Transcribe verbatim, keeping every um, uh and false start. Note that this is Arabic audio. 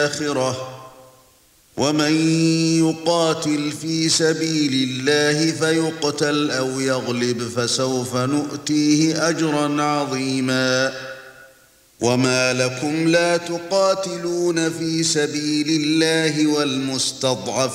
الآخرة ومن يقاتل في سبيل الله فيقتل أو يغلب فسوف نؤتيه أجرا عظيما وما لكم لا تقاتلون في سبيل الله والمستضعفين